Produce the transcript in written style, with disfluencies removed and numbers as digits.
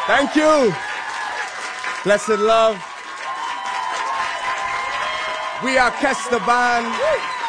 Thank you. Blessed love. We are Kester Band.